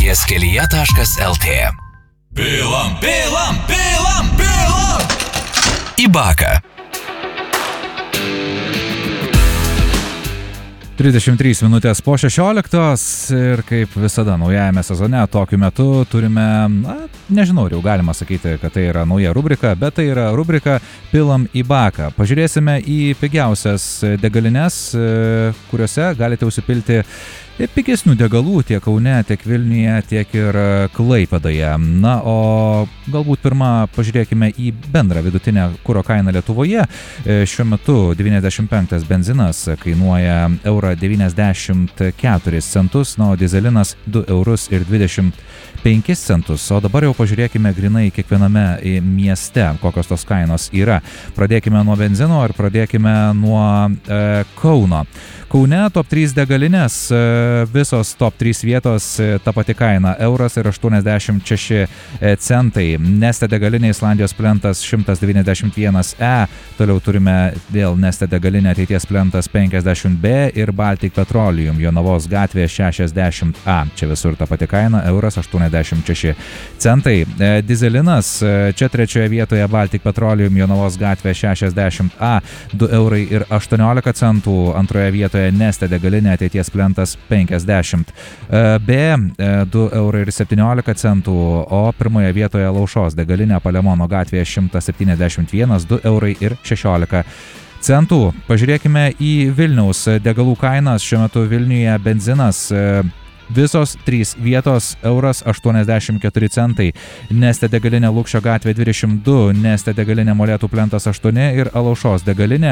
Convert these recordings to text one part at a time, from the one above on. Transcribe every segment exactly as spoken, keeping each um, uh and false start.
radijas kelyje taškas lt. Pilam, pilam, pilam, pilam! Į baką. trisdešimt trys minutės po šešioliktos ir kaip visada naujajame sezone tokiu metu turime, na, nežinau, jau galima sakyti, kad tai yra nauja rubrika, bet tai yra rubrika Pilam į baką. Pažiūrėsime į pigiausias degalines, kuriuose galite užsipilti pigesnių degalų tiek Kaune, tiek Vilniuje, tiek ir Klaipėdoje. Na, o galbūt pirmą pažiūrėkime į bendrą vidutinę kuro kainą Lietuvoje. Šiuo metu devyniasdešimt penktas benzinas kainuoja eurą devyniasdešimt keturis centus, na, o dizelinas du eurus ir dvidešimt penkis centus. O dabar jau pažiūrėkime grinai kiekviename mieste, kokios tos kainos yra. Pradėkime nuo benzino ir pradėkime nuo e, Kauno. Kaune top trys degalinės, visos top trys vietos, ta pati kaina euras ir aštuoniasdešimt šeši centai. Neste degalinė Islandijos plentas šimtas devyniasdešimt vienas e, toliau turime vėl Neste degalinė Ateities plentas penkiasdešimt b ir Baltic Petroleum Jonavos gatvė šešiasdešimt a. Čia visur ta pati kaina euras aštuoniasdešimt šeši centai. Dizelinas čia trečioje vietoje Baltic Petroleum Jonavos gatvė šešiasdešimt a, du eurai ir aštuoniolika centų, antroje vietoje Neste degalinė Ateities plentas penkiasdešimt b, du eurai ir septyniolika centų, o pirmoje vietoje Laušos degalinė Palemono gatvėje šimtas septyniasdešimt vienas, du eurai ir šešiolika centų. Pažiūrėkime į Vilniaus degalų kainas. Šiuo metu Vilniuje benzinas visos trys vietos euras aštuoniasdešimt keturi centai, Neste degalinė Lukšio gatvė dvidešimt du, Neste degalinė Molėtų plentas aštuoni ir Alaušos degalinė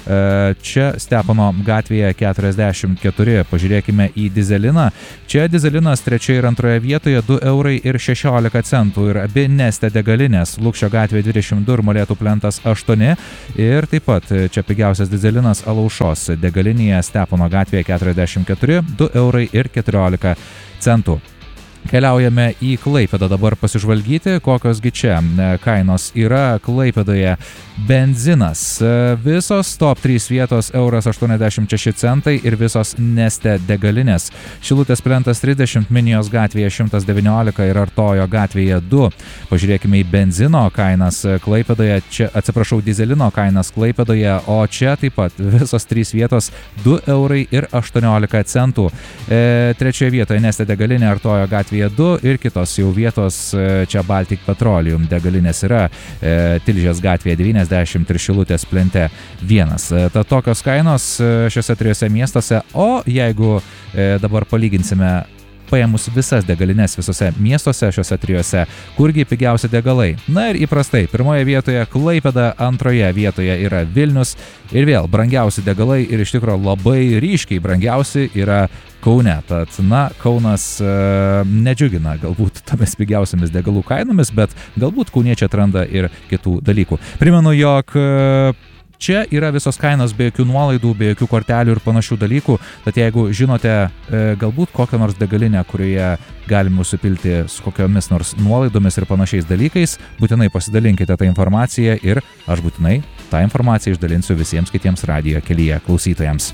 čia Stepono gatvėje keturiasdešimt keturi. Pažiūrėkime į dizeliną. Čia dizelinas trečioje ir antroje vietoje du eurai ir šešiolika centų ir abi Neste degalinės Lukšio gatvė dvidešimt du ir Molėtų plentas aštuoni ir taip pat čia pigiausias dizelinas Alaušos degalinėje Stepono gatvėje keturiasdešimt keturi, du eurai ir keturiolika centų. Keliaujame į Klaipėdą dabar pasižvalgyti, kokiosgi čia kainos yra. Klaipėdoje benzinas, visos top trys vietos euras aštuoniasdešimt šeši centai ir visos Neste degalinės. Šilutės plentas trisdešimt, Minijos gatvėje šimtas devyniolika ir Artojo gatvėje du. Pažiūrėkime į benzino kainas Klaipėdoje, čia atsiprašau, dizelino kainas Klaipėdoje, o čia taip pat visos trys vietos du eurai ir aštuoniolika centų. E, trečioje vietoje Neste degalinė Artojo gatvėje du ir kitos jau vietos čia Baltic Petroleum degalinės yra e, Tilžės gatvėje devyniasdešimt ir Šilutės plente vienas. Tad tokios kainos šiuose trijose miestuose, o jeigu e, dabar palyginsime paėmus visas degalinės visose miestuose šiuose trijuose, kurgi pigiausi degalai. Na ir įprastai, pirmoje vietoje Klaipėda, antroje vietoje yra Vilnius ir vėl brangiausi degalai ir iš tikrųjų labai ryškiai brangiausi yra Kaune. Tad, na, Kaunas e, nedžiugina galbūt tomis pigiausiamis degalų kainomis, bet galbūt kauniečiai atranda ir kitų dalykų. Primenu, jog e, čia yra visos kainos be jokių nuolaidų, be jokių kortelių ir panašių dalykų, tad jeigu žinote e, galbūt kokią nors degalinę, kurioje galime užsipilti su kokiomis nors nuolaidomis ir panašiais dalykais, būtinai pasidalinkite tą informaciją ir aš būtinai tą informaciją išdalinsiu visiems kitiems radijo kelyje klausytojams.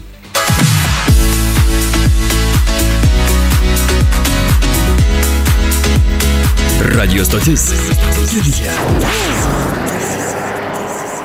Radio stotis kelyje.